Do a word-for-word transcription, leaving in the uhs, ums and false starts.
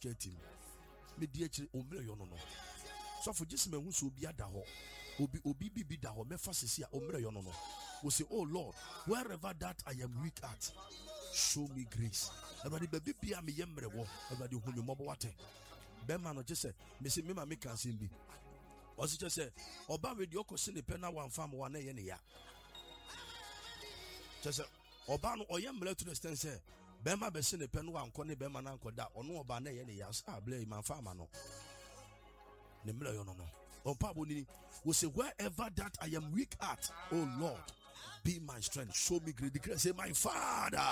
straight him. Me dear omre yono. So for just me who so be at the hole. Obi obi bibi da ho mefa sisi a omre yo no no. We say, oh Lord, wherever that I am weak at, show me grace. Everybody baby bia me yemre wo. Everybody hu me mobo wate. Be man no just say, me say me ma me kan sin bi. O si just say, oba we di okosi ne pe na wan fam wa na ye ne ya. Just say, oba no oyemre to the extent say, be ma be se ne pe no wan ko ne be ma na nko da, ono oba na ye ne ya. Sa ble man fam no. Ne mre yo no no. We say, wherever that I am weak at, oh Lord, be my strength. Show me great. Declare, say, my Father,